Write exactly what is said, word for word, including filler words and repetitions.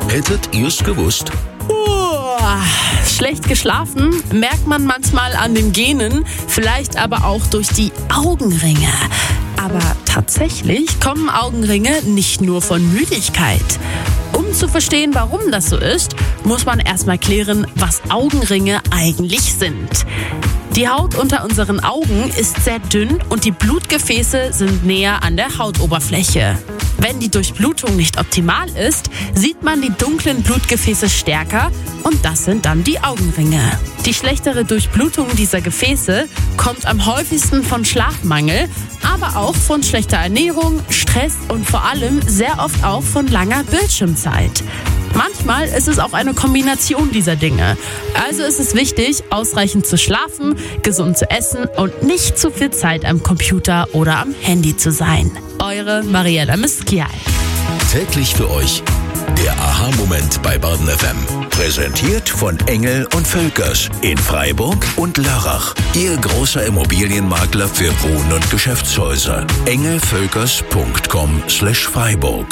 Hättet ihr's gewusst? Uah, schlecht geschlafen merkt man manchmal an den Genen, vielleicht aber auch durch die Augenringe. Aber tatsächlich kommen Augenringe nicht nur von Müdigkeit. Um zu verstehen, warum das so ist, muss man erstmal klären, was Augenringe eigentlich sind. Die Haut unter unseren Augen ist sehr dünn und die Blutgefäße sind näher an der Hautoberfläche. Wenn die Durchblutung nicht optimal ist, sieht man die dunklen Blutgefäße stärker und das sind dann die Augenringe. Die schlechtere Durchblutung dieser Gefäße kommt am häufigsten von Schlafmangel, aber auch von schlechter Ernährung, Stress und vor allem sehr oft auch von langer Bildschirmzeit. Manchmal ist es auch eine Kombination dieser Dinge. Also ist es wichtig, ausreichend zu schlafen, gesund zu essen und nicht zu viel Zeit am Computer oder am Handy zu sein. Eure Mariella Miskial. Täglich für euch der Aha-Moment bei Baden F M. Präsentiert von Engel und Völkers in Freiburg und Lörrach. Ihr großer Immobilienmakler für Wohn- und Geschäftshäuser. engel völkers punkt com slash Freiburg.